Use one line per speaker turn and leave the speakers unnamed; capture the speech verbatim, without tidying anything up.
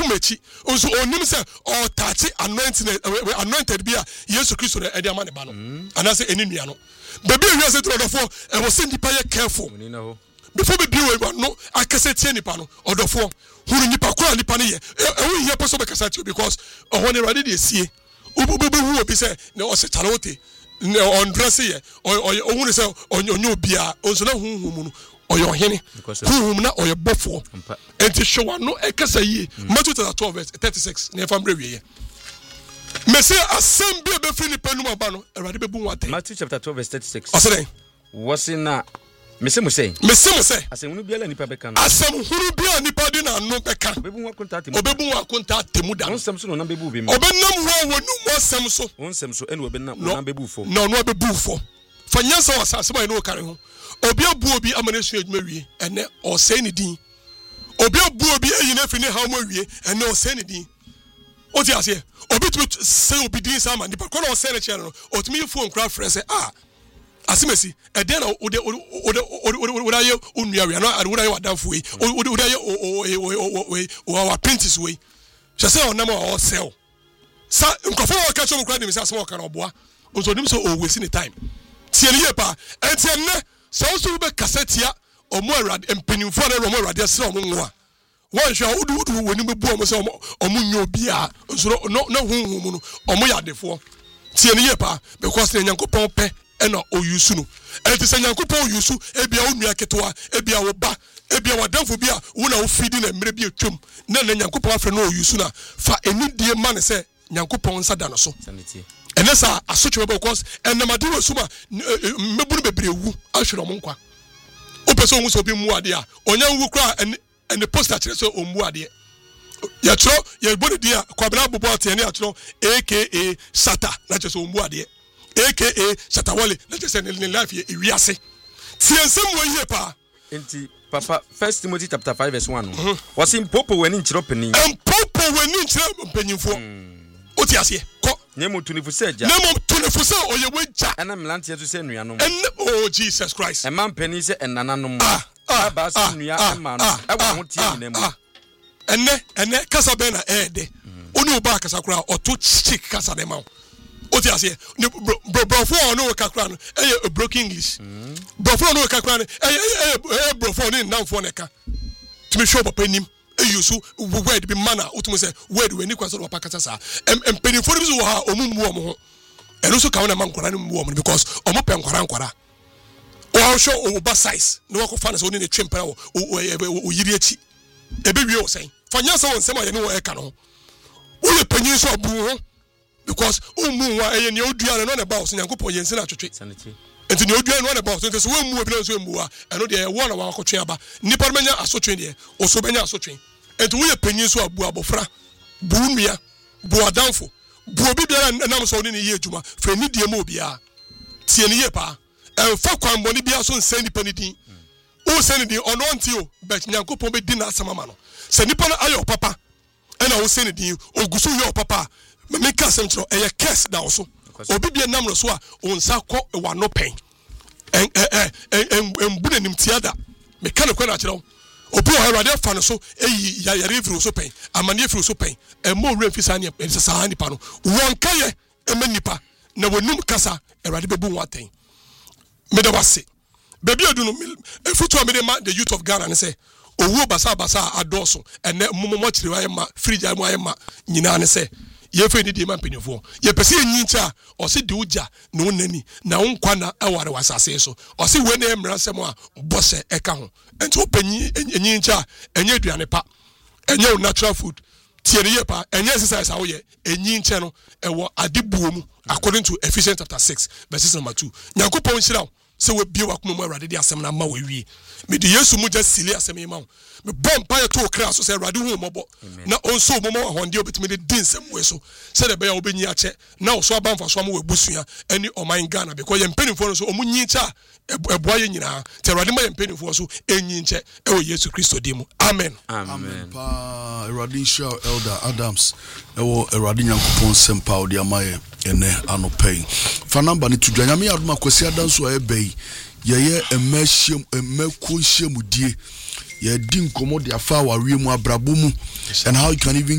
mechi onso onim se o tachi anointed anointed bia Jesus Christ na e de amane ba no anase eni nua no baby wi se trodofo e wo se nipa ye careful before be bi we no akase tie nipa no odofo huru nipa kwa nipa ne ye e wo hia person be kasa tie because o ho ne rade de sie obubu hu obi se na o se tarote ne on dress ye o o hu ne se onyo bia onso na hu hu mu no oyo hene hu na oyo bofo enti showa no e kasa yi Matthew twelve verse thirty-six na fam brewie ye mesi asem bi be free nipa numa ba no erade bebu wate
Matthew chapter twelve verse thirty-six
osere
wasina mese mo say
mese mo say
asem hunu bia la nipa beka no
asem hunu bia nipa de na no beka
obebu wa konta temu
obebu wa konta temu da
onsem so no na bebu bi mo
obenam wo wonu mo asem so
onsem so ene obenam na bebu fo
no no bebu fo fanyansa wasase ba no kare ho obi abu obi amane su adwuma wie ene o say ni din obi abu obi eyina fi ni ha mo wie ene o say ni din o ti ase obi tu say obi din sama nipa ko na o say na chere no o tumi phone kra frɛ sɛ ah asimesi eden na ode ode ode ode aye onua we na ode aye wadanfo we ode ode aye o o wa pintis we se se onam o sell sa nkofo o ka cho kra dem se asem o ka na oboa onso nim so o waste ni time tie ne ye pa enti enne se o so be kasetia o mo awrade empenimfo na ro mo awrade se o mo nwa won hwa udu udu woni be bu o mo se o mo nyo bia onso no na hunhun mu no o mo yadefo tie ne ye pa because ne nyankopon pe ena oyusu no enti se nyankopon oyusu ebia onua ketwa ebia wo ba ebia wadanfo bia wo na wo fidi na mmere bia twem na na nyankopon afre no oyusu na fa enidie ma ne se nyankopon sada no so ene sa asotwe because enamade wo suma mebunu bebre wu ahwere mo nkwa opeso onwu so bi mu ade a onya wu kra ene poster kire so ommu ade ya tro ya bodi dia kwabena bobo atene ya tro aka sata na kire so ommu ade aka Shatawale let us say in life ye wiase tiensem wo yie pa
enti papa First Timothy chapter five verse one was in popo weni nchiro penin
em popo weni nchiro peninfo o ti ase ko
nyemo tunifu se ja
nyemo tunifu se oye weja
ana mlante yesu se nuanom
en oh Jesus Christ
e man penin se enananom ah ba se nua ema no e wo ho tie nyinamu
enne enne kasa be na ede oni oba kasa kura oto chick kasa de ma o ti ase bro bro for no kakra no eh broken English bro for no kakra no eh eh bro for no nan for neka to me show papa nim e use word be manner o to me say word we ni kwa so papa kasa sa em penny for bi ha omummu o mo ho eno so ka na man kwara ni mu o mo because o mo pen kwara kwara o show o ba size no ko fa na so ni ne twempera o o yiri achi e be wi o sen fanya so nsem aye ni wo e ka no o le penyin so bu ho because umu wa eye ne odua no na ba so nyankopon yense na twetwe enti ne odua no na ba so nteso umu obi na so emu a eno de wo na wa akotwe aba nipa menya asotwe de o so benya asotwe enti wo ye panyin so abu abofra bu nua bu adanfo bu obi bia na so ne ye adwuma fra ni die ma obi a tie ne ye pa emfa kwan boni bia so nsen nipa ni din o sen din ono nti o bet nyankopon be din na asama no se nipa na ayo papa ena wo sen din oguso ye papa me ka sem tro e curse down so obi bia nam so a onsa kɔ wa no pen en en en en bu nanim tiada me ka ne kɔ na kyerɛ obi o Awurade fa no so eyi ya yare firi so pen amane firi so pen e mo wura mfisa ne e sa nipa no won ka ye e ma nipa na wonum kasa Awurade bebu waten me da wase baby odunu e futu me de ma the youth of Ghana ne say owu basa basa adoso ene momo kyerɛ wa ye ma fridge amu aye ma nyina ne say ye fe ni di man penifo ye pese nyincha o se di uja na wonani na wonkwa na aware wasase so o se we na emrasem a bose eka ho enti opanyi nyincha enye aduane pa enye natural food tiere ye pa enye exercise awo ye nyincha no ewo adebuo mu according to Ephesians chapter six verse number two nyankopon hira se we bie wakoma mu Awurade di asem na ma we wie me di Yesu mu just sili asem ma me bom pa ye to kra so se Awurade hu mobo na onso momo ahonde obetimi de din sem we so se de be ya obenyi ache na oso abanfa so am we busua ani oman Ghana because ye mpenifo so omunyi cha eboa ye nyina te Awurade ma ye mpenifo so enyi nche e wo Yesu Kristo di mu amen
amen pa Awurade show Elder Adams e wo Awurade nyankopon sem pa odi amaye ene anopay fa number ni tudwa nyame adoma kwasi adanso a ebei yeye emahiem emako hiem die ye din komo de afa awarie mu abrabo mu and how you can even